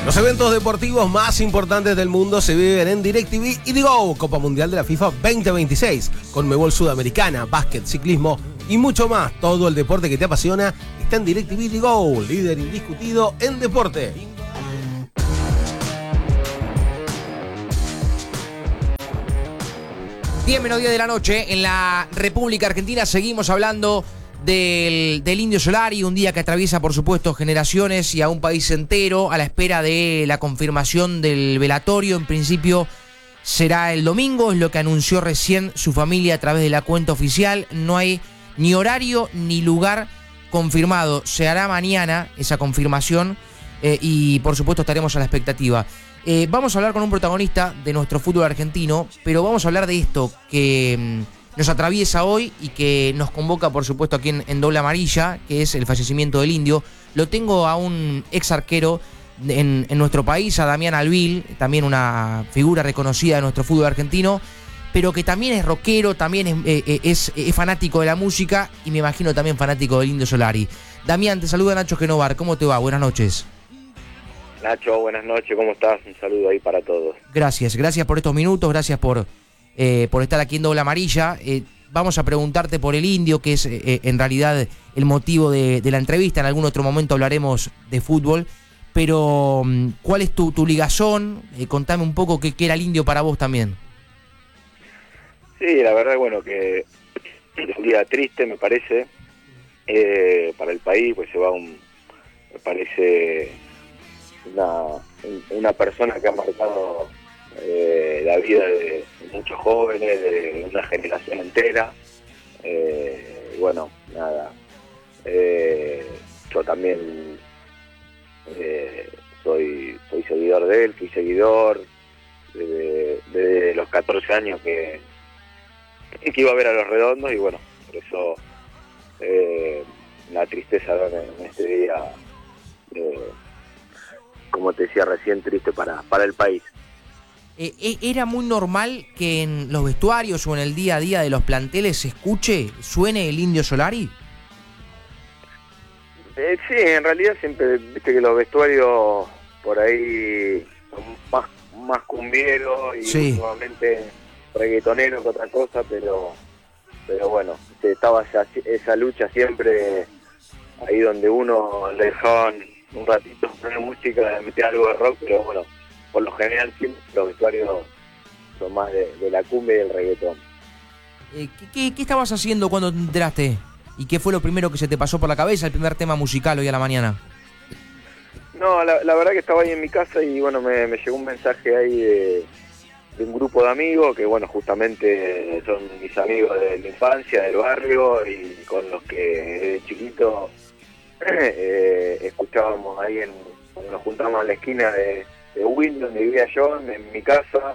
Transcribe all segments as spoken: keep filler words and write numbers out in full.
Los eventos deportivos más importantes del mundo se viven en DirecTV y Digo, Copa Mundial de la FIFA veinte veintiséis, Conmebol Sudamericana, básquet, ciclismo y mucho más. Todo el deporte que te apasiona está en DirecTV Digo, líder indiscutido en deporte. diez menos diez de la noche en la República Argentina. Seguimos hablando del, del Indio Solari, un día que atraviesa, por supuesto, generaciones y a un país entero a la espera de la confirmación del velatorio. En principio será el domingo, es lo que anunció recién su familia a través de la cuenta oficial. No hay ni horario ni lugar confirmado. Se hará mañana esa confirmación eh, y, por supuesto, estaremos a la expectativa. Eh, vamos a hablar con un protagonista de nuestro fútbol argentino, pero vamos a hablar de esto que mmm, nos atraviesa hoy y que nos convoca, por supuesto, aquí en, en Doble Amarilla, que es el fallecimiento del Indio. Lo tengo a un ex arquero en, en nuestro país, a Damián Alvil, también una figura reconocida de nuestro fútbol argentino, pero que también es rockero, también es, eh, es, es fanático de la música y me imagino también fanático del Indio Solari. Damián, te saluda Nacho Genovar, ¿cómo te va? Buenas noches. Nacho, buenas noches, ¿cómo estás? Un saludo ahí para todos. Gracias, gracias por estos minutos, gracias por, eh, por estar aquí en Doble Amarilla. Eh, vamos a preguntarte por el Indio, que es eh, en realidad el motivo de, de la entrevista. En algún otro momento hablaremos de fútbol, pero ¿cuál es tu, tu ligazón? Eh, contame un poco qué, qué era el Indio para vos también. Sí, la verdad, bueno, que es un día triste, me parece, eh, para el país, pues se va un, me parece... Una, una persona que ha marcado eh, la vida de muchos jóvenes, de una generación entera. Eh, y bueno, nada, eh, yo también eh, soy soy seguidor de él, fui seguidor desde, desde los catorce años que, que iba a ver a Los Redondos y bueno, por eso eh, la tristeza en este día. Eh, como te decía recién, triste para, para el país. Eh, ¿Era muy normal que en los vestuarios o en el día a día de los planteles se escuche, suene el Indio Solari? Eh, sí, en realidad siempre, viste que los vestuarios por ahí son más, más cumbieros y sí, nuevamente reggaetoneros que otra cosa, pero pero bueno, estaba esa, esa lucha siempre ahí donde uno le dejaban un ratito poner música, meter algo de rock, pero bueno, por lo general siempre los vestuarios son más de, de la cumbia y del reggaetón. Eh, ¿qué, qué, ¿Qué estabas haciendo cuando te enteraste? ¿Y qué fue lo primero que se te pasó por la cabeza, el primer tema musical hoy a la mañana? No, la, la verdad que estaba ahí en mi casa y bueno, me, me llegó un mensaje ahí de, de un grupo de amigos que bueno, justamente son mis amigos de la infancia, del barrio y con los que de chiquito Eh, escuchábamos ahí, en, cuando nos juntamos en la esquina de, de Win, donde vivía yo, en, en mi casa,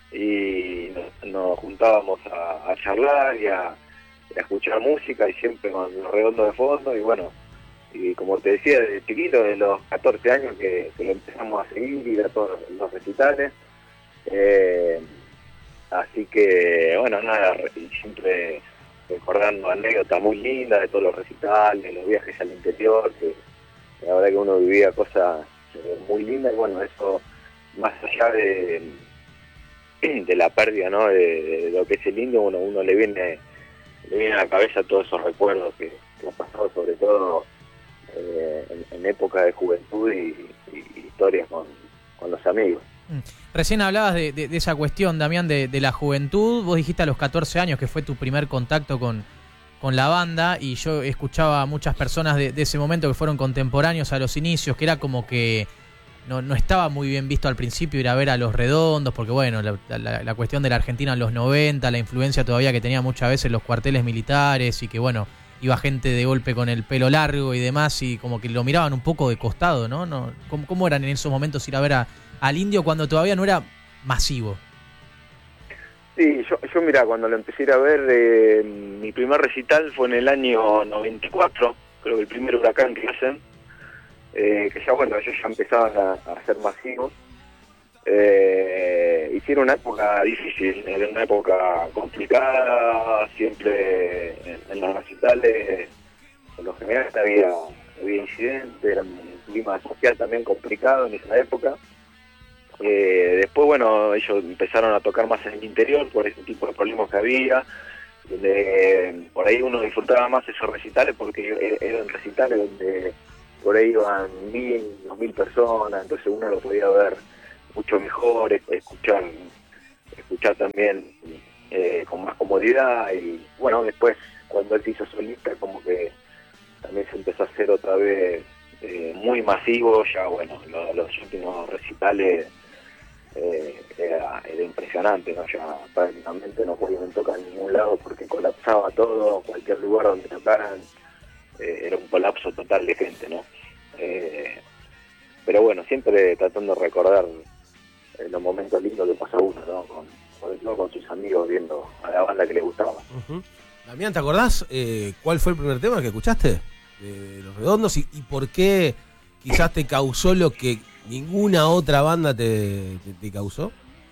y nos, nos juntábamos a, a charlar y a, a escuchar música, y siempre con Los Redondos de fondo, y bueno, y como te decía, desde chiquito, de los catorce años que, que lo empezamos a seguir, y a todos los recitales, eh, así que, bueno, nada, y siempre recordando anécdotas muy lindas de todos los recitales, los viajes al interior, que la verdad que uno vivía cosas muy lindas, y bueno, eso más allá de, de la pérdida, ¿no?, de, de lo que es el Indio, bueno, uno le viene le viene a la cabeza todos esos recuerdos que, que han pasado, sobre todo eh, en, en época de juventud y, y historias con, con los amigos. Recién hablabas de, de, de esa cuestión, Damián, de, de la juventud. Vos dijiste a los catorce años que fue tu primer contacto con, con la banda, y yo escuchaba a muchas personas de, de ese momento que fueron contemporáneos a los inicios, que era como que no, no estaba muy bien visto al principio ir a ver a Los Redondos, porque bueno, la, la, la cuestión de la Argentina en los noventa, la influencia todavía que tenía muchas veces los cuarteles militares, y que bueno, iba gente de golpe con el pelo largo y demás, y como que lo miraban un poco de costado, ¿no? no ¿Cómo, cómo eran en esos momentos ir a ver a al Indio cuando todavía no era masivo? Sí, yo, yo mira, cuando lo empecé a ir a ver, eh, mi primer recital fue en el año noventa y cuatro, creo que el primer Huracán que hacen, eh, que ya bueno, ellos ya empezaban a, a ser masivos, eh, y sí, era una época difícil, era una época complicada, siempre en, en los recitales, por lo general había, había incidentes, eran clima social también complicado en esa época. Eh, después, bueno, ellos empezaron a tocar más en el interior por ese tipo de problemas que había, donde por ahí uno disfrutaba más esos recitales porque eran recitales donde por ahí iban mil, dos mil personas, entonces uno lo podía ver mucho mejor, escuchar, escuchar también eh, con más comodidad. Y bueno, después cuando él se hizo solista como que también se empezó a hacer otra vez eh, muy masivo, ya bueno, lo, los últimos recitales eh, era, era impresionante, ¿no? Ya prácticamente no podían tocar en ningún lado porque colapsaba todo, cualquier lugar donde tocaran eh, era un colapso total de gente, ¿no? Eh, pero bueno, siempre tratando de recordar eh, los momentos lindos que pasa uno, ¿no? Con, sobre todo con sus amigos viendo a la banda que le gustaba. Uh-huh. Damián, ¿te acordás eh, cuál fue el primer tema que escuchaste de Los Redondos y, y por qué quizás te causó lo que ninguna otra banda te, te, te causó?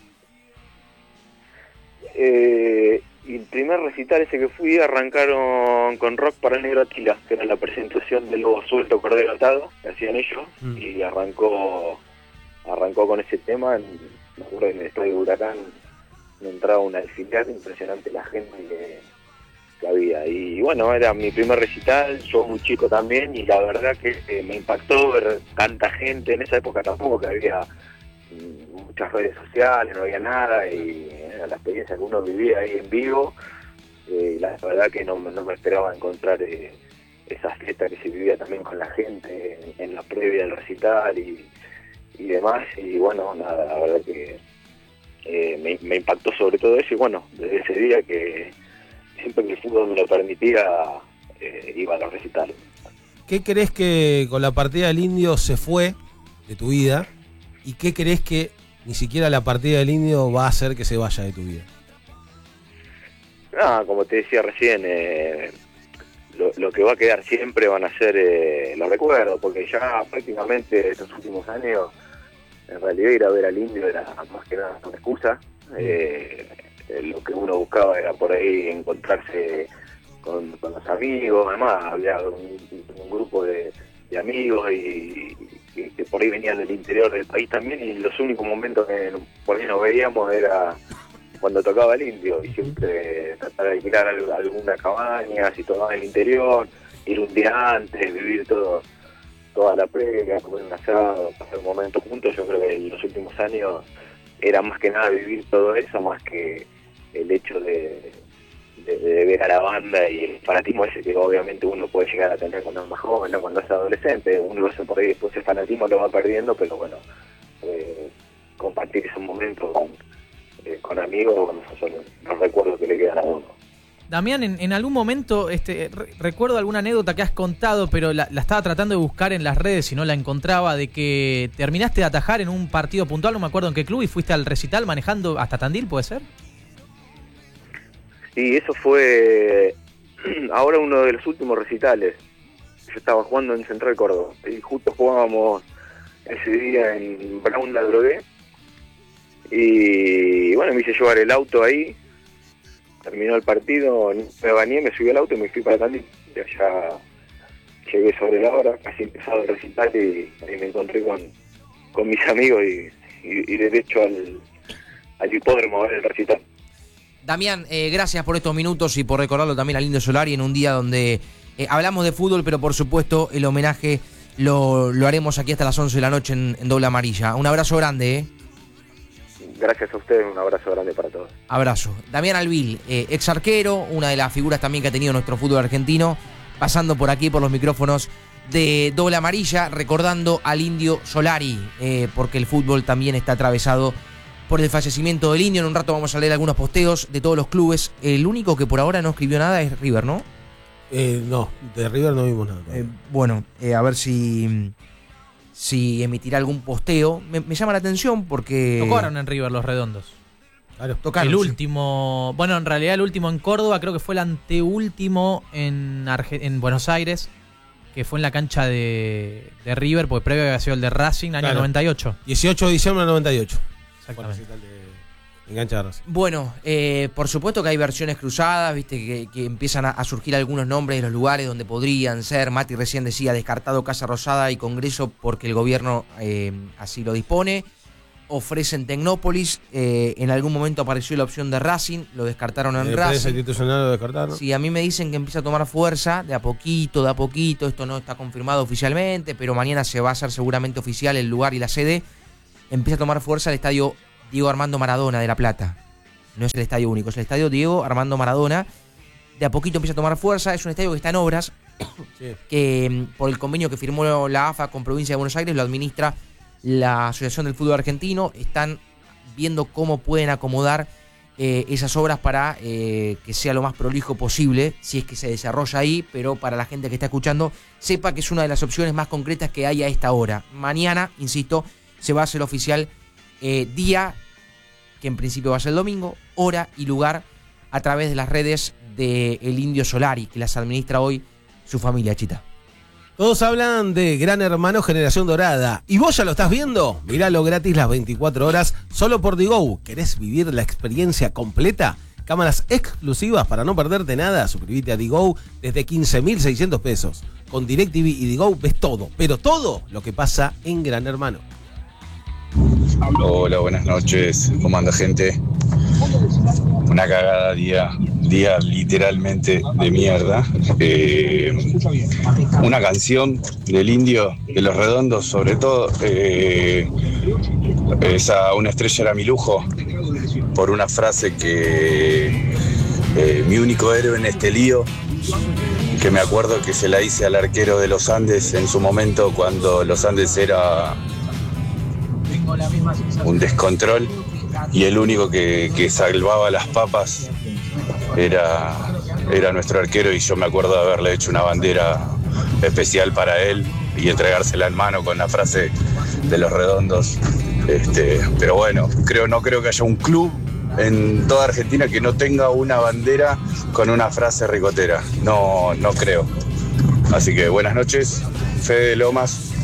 Eh, y el primer recital ese que fui arrancaron con Rock para el Negro Atila, que era la presentación del Lobo Suelto, Cordero Atado, que hacían ellos, mm. y arrancó arrancó con ese tema. En, me acuerdo en el estadio de Huracán me entraba una desfilada impresionante la gente que, que había. Y bueno, era mi primer recital, yo muy chico también, y la verdad que eh, me impactó ver tanta gente. En esa época tampoco que había mm, muchas redes sociales, no había nada, y era la experiencia que uno vivía ahí en vivo. Eh, la verdad que no, no me esperaba encontrar eh, esa fiesta que se vivía también con la gente en, en la previa del recital y, y demás. Y bueno, nada, la verdad que eh, me, me impactó sobre todo eso. Y bueno, desde ese día que siempre que el fútbol me lo permitía, eh, iba a los recitales. ¿Qué crees que con la partida del Indio se fue de tu vida? ¿Y qué crees que ni siquiera la partida del Indio va a hacer que se vaya de tu vida? Ah, como te decía recién, eh, lo, lo que va a quedar siempre van a ser eh, los recuerdos, porque ya prácticamente estos últimos años, en realidad ir a ver al Indio era más que nada una excusa. Eh, lo que uno buscaba era por ahí encontrarse con, con los amigos. Además había un, un grupo de, de amigos y, y que por ahí venían del interior del país también, y los únicos momentos que por ahí nos veíamos era cuando tocaba el Indio, y siempre tratar de alquilar alguna cabaña, si tomaba el interior, ir un día antes, vivir todo toda la previa, comer un asado, pasar un momento juntos. Yo creo que en los últimos años era más que nada vivir todo eso, más que el hecho de, de, de ver a la banda y el fanatismo ese que obviamente uno puede llegar a tener cuando es más joven, ¿no? Cuando es adolescente. Uno se por ahí después ese fanatismo lo va perdiendo, pero bueno, eh, compartir esos momentos con, eh, con amigos, bueno, son los recuerdos que le quedan a uno. Damián, en, en algún momento, este, re, recuerdo alguna anécdota que has contado, pero la, la estaba tratando de buscar en las redes y no la encontraba, de que terminaste de atajar en un partido puntual, no me acuerdo en qué club, y fuiste al recital manejando hasta Tandil, ¿puede ser? Sí, eso fue ahora uno de los últimos recitales. Yo estaba jugando en Central Córdoba y justo jugábamos ese día en Brown La Drogué, y bueno, me hice llevar el auto ahí. Terminó el partido, me bañé, me subí al auto y me fui para Tandil. Y allá llegué sobre la hora, casi empezado el recital, y ahí me encontré con, con mis amigos y, y, y derecho al, al hipódromo a ver el recital. Damián, eh, gracias por estos minutos y por recordarlo también al Indio Solari en un día donde eh, hablamos de fútbol, pero por supuesto el homenaje lo, lo haremos aquí hasta las once de la noche en, en Doble Amarilla. Un abrazo grande, ¿eh? Gracias a ustedes, un abrazo grande para todos. Abrazo. Damián Alvil, eh, ex arquero, una de las figuras también que ha tenido nuestro fútbol argentino, pasando por aquí por los micrófonos de Doble Amarilla, recordando al Indio Solari, eh, porque el fútbol también está atravesado por el fallecimiento del Indio. En un rato vamos a leer algunos posteos de todos los clubes. El único que por ahora no escribió nada es River, ¿no? Eh, no, de River no vimos nada. Eh, bueno, eh, a ver si... si emitirá algún posteo. Me, me llama la atención porque... Tocaron en River Los Redondos. Claro, tocaron. El último... Sí. Bueno, en realidad el último en Córdoba, creo que fue el anteúltimo en, Arge- en Buenos Aires, que fue en la cancha de, de River, porque previo había sido el de Racing, año claro. noventa y ocho. dieciocho de diciembre del noventa y ocho. Exactamente. engancha a Racing. Bueno, eh, por supuesto que hay versiones cruzadas, viste, que, que empiezan a, a surgir algunos nombres de los lugares donde podrían ser. Mati recién decía, descartado Casa Rosada y Congreso porque el gobierno eh, así lo dispone. Ofrecen Tecnópolis, eh, en algún momento apareció la opción de Racing, lo descartaron en El Racing. institucional lo descartaron. Sí, a mí me dicen que empieza a tomar fuerza de a poquito, de a poquito. Esto no está confirmado oficialmente, pero mañana se va a hacer seguramente oficial el lugar y la sede. Empieza a tomar fuerza el estadio Diego Armando Maradona de La Plata. No es el estadio único, es el estadio Diego Armando Maradona. De a poquito empieza a tomar fuerza. Es un estadio que está en obras, sí. que por el convenio que firmó la A F A con Provincia de Buenos Aires lo administra la Asociación del Fútbol Argentino. Están viendo cómo pueden acomodar eh, esas obras para eh, que sea lo más prolijo posible, si es que se desarrolla ahí, pero para la gente que está escuchando, sepa que es una de las opciones más concretas que hay a esta hora. Mañana, insisto, se va a hacer oficial eh, día, que en principio va a ser el domingo, hora y lugar, a través de las redes de El Indio Solari, que las administra hoy su familia, Chita. Todos hablan de Gran Hermano Generación Dorada. ¿Y vos ya lo estás viendo? Míralo gratis las veinticuatro horas solo por Digo. ¿Querés vivir la experiencia completa? Cámaras exclusivas para no perderte nada. Suscríbete a Digo desde quince mil seiscientos pesos. Con DirecTV y Digo ves todo, pero todo lo que pasa en Gran Hermano. Hola, buenas noches. ¿Cómo anda, gente? Una cagada día, día literalmente de mierda. Eh, una canción del Indio, de Los Redondos, sobre todo. Eh, esa Una estrella era mi lujo, por una frase que eh, mi único héroe en este lío, que me acuerdo que se la hice al arquero de los Andes en su momento, cuando los Andes era un descontrol y el único que, que salvaba las papas era, era nuestro arquero, y yo me acuerdo de haberle hecho una bandera especial para él y entregársela en mano con la frase de Los Redondos. Este, pero bueno, creo, no creo que haya un club en toda Argentina que no tenga una bandera con una frase ricotera. No, no creo. Así que buenas noches, Fede Lomas.